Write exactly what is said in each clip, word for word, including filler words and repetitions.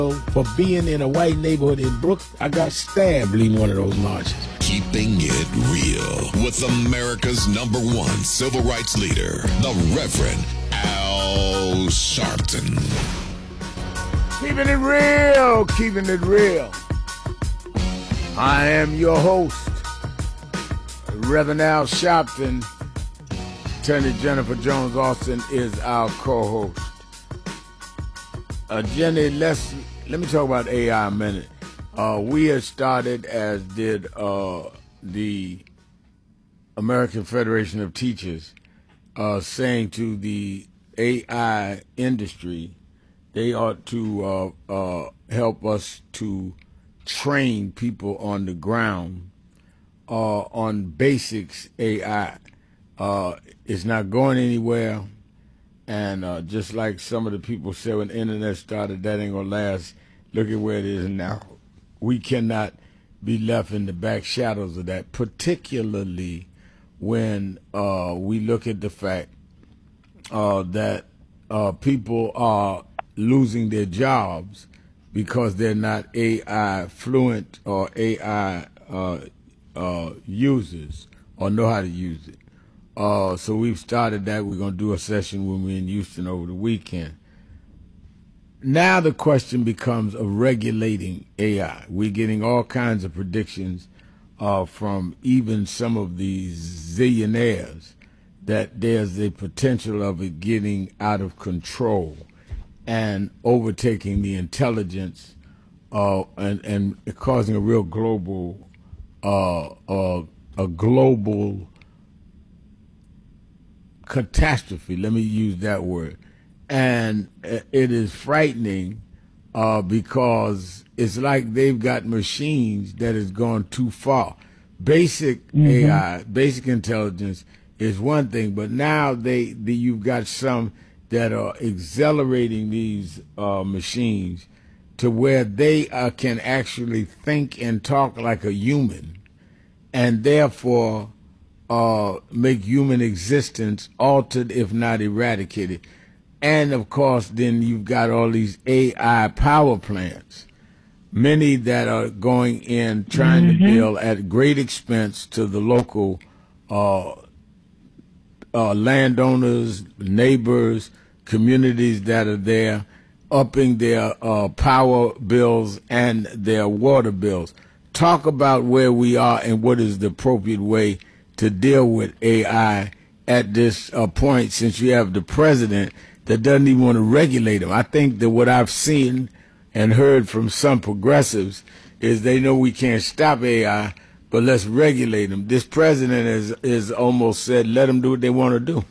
for being in a white neighborhood in Brooklyn. I got stabbed leading one of those marches. Keeping it real with America's number one civil rights leader, the Reverend Al Sharpton. Keeping it real, keeping it real. I am your host, Reverend Al Sharpton. Attorney Jennifer Jones Austin is our co-host. Uh, Jenny, let's let me talk about A I a minute. Uh, we had started, as did uh, the American Federation of Teachers, uh, saying to the A I industry, they ought to uh, uh, help us to train people on the ground uh, on basics A I. Uh, it's not going anywhere. And uh, just like some of the people said when the internet started, that ain't going to last. Look at where it is now. We cannot be left in the back shadows of that, particularly when uh, we look at the fact uh, that uh, people are losing their jobs because they're not A I fluent or A I uh, uh, users or know how to use it. Uh, so we've started that. We're going to do a session when we're in Houston over the weekend. Now the question becomes of regulating A I. We're getting all kinds of predictions uh, from even some of these zillionaires that there's a potential of it getting out of control and overtaking the intelligence uh, and, and causing a real global, uh, uh, a global catastrophe. Let me use that word. And it is frightening uh, because it's like they've got machines that has gone too far. Basic mm-hmm. A I, basic intelligence is one thing, but now they, they you've got some that are accelerating these uh, machines to where they uh, can actually think and talk like a human, and therefore Uh, make human existence altered, if not eradicated. And, of course, then you've got all these A I power plants, many that are going in trying mm-hmm. to build at great expense to the local uh, uh, landowners, neighbors, communities that are there, upping their uh, power bills and their water bills. Talk about where we are and what is the appropriate way to deal with A I at this uh, point, since you have the president that doesn't even want to regulate them. I think that what I've seen and heard from some progressives is they know we can't stop A I, but let's regulate them. This president has, has almost said, let them do what they want to do.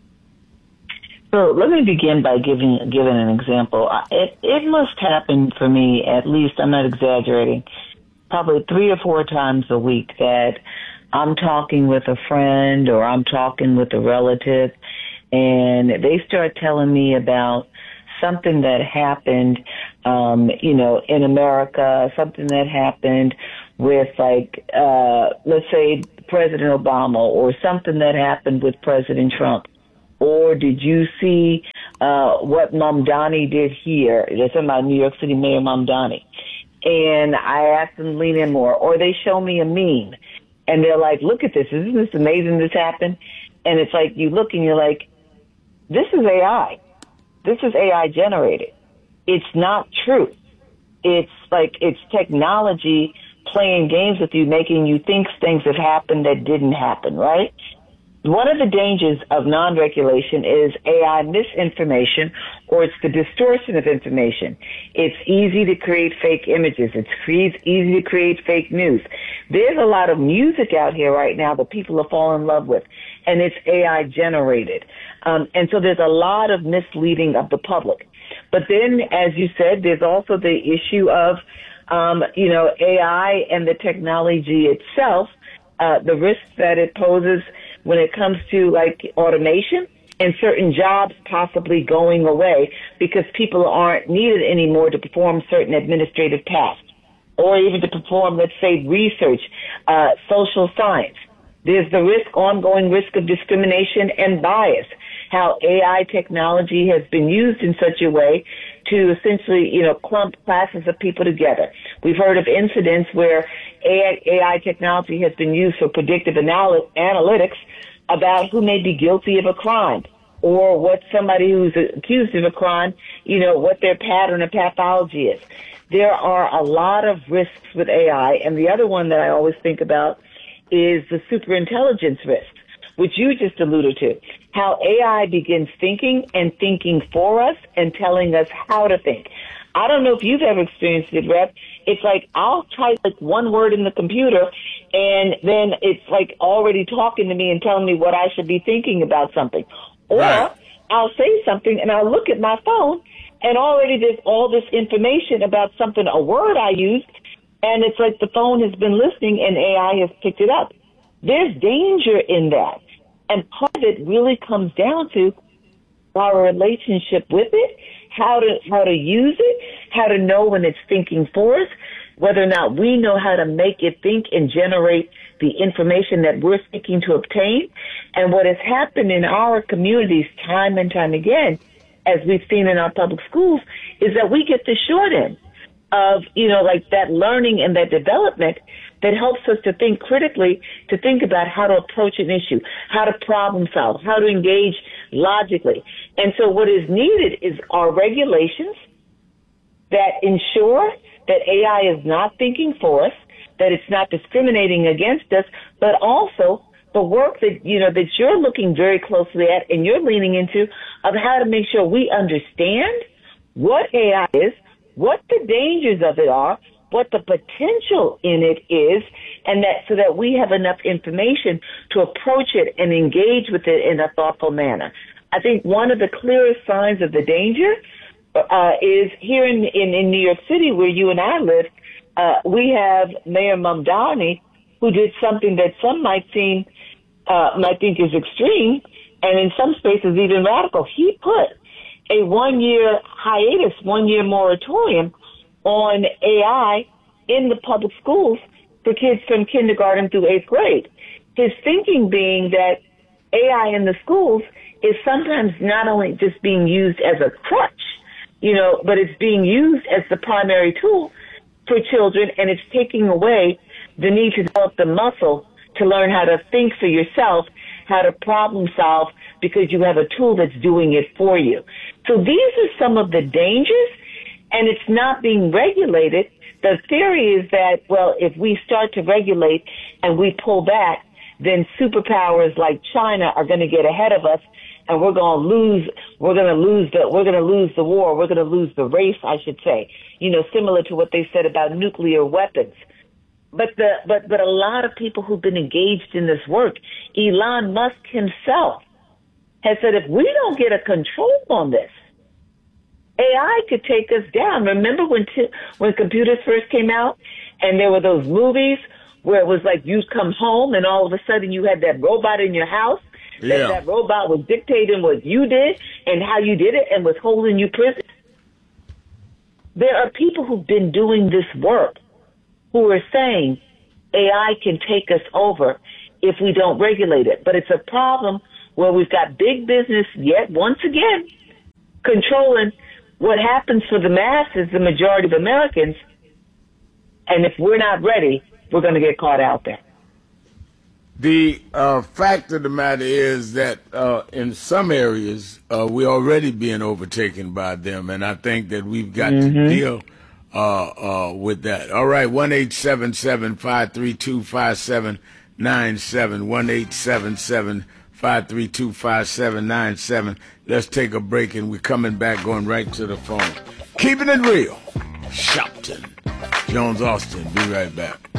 So let me begin by giving giving an example. It, it must happen for me, at least, I'm not exaggerating, probably three or four times a week that I'm talking with a friend or I'm talking with a relative, and they start telling me about something that happened, um, you know, in America, something that happened with, like, uh, let's say President Obama, or something that happened with President Trump. Or did you see uh, what Mamdani did here? They're talking about New York City Mayor Mamdani. And I ask them to lean in more. Or they show me a meme. And they're like, look at this. Isn't this amazing this happened? And it's like, you look and you're like, this is A I. This is A I generated. It's not true. It's like, it's technology playing games with you, making you think things have happened that didn't happen, right? One of the dangers of non-regulation is A I misinformation, or it's the distortion of information. It's easy to create fake images. It's easy to create fake news. There's a lot of music out here right now that people are falling in love with, and it's A I generated. Um, and so there's a lot of misleading of the public. But then, as you said, there's also the issue of, um, you know, A I and the technology itself, uh, the risks that it poses when it comes to, like, automation and certain jobs possibly going away because people aren't needed anymore to perform certain administrative tasks, or even to perform, let's say, research, uh, social science. There's the risk, ongoing risk of discrimination and bias. how A I technology has been used in such a way to essentially, you know, clump classes of people together. We've heard of incidents where A I technology has been used for predictive anal- analytics about who may be guilty of a crime, or what somebody who's accused of a crime, you know, what their pattern of pathology is. There are a lot of risks with A I, and the other one that I always think about is the superintelligence risks, which you just alluded to. How A I begins thinking and thinking for us and telling us how to think. I don't know if you've ever experienced it, Rep. It's like I'll type like one word in the computer, and then it's like already talking to me and telling me what I should be thinking about something. Or right. I'll say something and I'll look at my phone, and already there's all this information about something, a word I used, and it's like the phone has been listening and A I has picked it up. There's danger in that. And part of it really comes down to our relationship with it, how to how to use it, how to know when it's thinking for us, whether or not we know how to make it think and generate the information that we're seeking to obtain. And what has happened in our communities time and time again, as we've seen in our public schools, is that we get the short end of, you know, like that learning and that development that helps us to think critically, to think about how to approach an issue, how to problem solve, how to engage logically. And so what is needed is our regulations that ensure that A I is not thinking for us, that it's not discriminating against us, but also the work that, you know, that you're looking very closely at and you're leaning into of how to make sure we understand what A I is, what the dangers of it are, what the potential in it is, and that so that we have enough information to approach it and engage with it in a thoughtful manner. I think one of the clearest signs of the danger uh, is here in, in, in New York City, where you and I live. Uh, we have Mayor Mamdani, who did something that some might seem, uh, might think is extreme, and in some spaces even radical. He put a one-year hiatus, one-year moratorium on A I in the public schools for kids from kindergarten through eighth grade. His thinking being that A I in the schools is sometimes not only just being used as a crutch, you know, but it's being used as the primary tool for children, and it's taking away the need to develop the muscle to learn how to think for yourself, how to problem solve, because you have a tool that's doing it for you. So these are some of the dangers, and it's not being regulated. The theory is that, well, if we start to regulate and we pull back, then superpowers like China are going to get ahead of us, and we're going to lose. We're going to lose the. We're going to lose the war. We're going to lose the race, I should say. You know, similar to what they said about nuclear weapons. But the but but a lot of people who've been engaged in this work, Elon Musk himself has said, if we don't get a control on this, A I could take us down. Remember when t- when computers first came out, and there were those movies where it was like you'd come home and all of a sudden you had that robot in your house. Yeah. That, that robot was dictating what you did and how you did it and was holding you prison. There are people who've been doing this work who are saying A I can take us over if we don't regulate it. But it's a problem where we've got big business yet once again controlling what happens for the masses, the majority of Americans. And if we're not ready, we're going to get caught out there. The uh, fact of the matter is that uh, in some areas, uh, we're already being overtaken by them, and I think that we've got mm-hmm. to deal uh, uh, with that. All right, one eight seven seven, five three two, five seven nine seven, one eight seven seven, five three two, five seven nine seven. Let's take a break, and we're coming back, going right to the phone. Keeping it real. Shopton. Jones Austin. Be right back.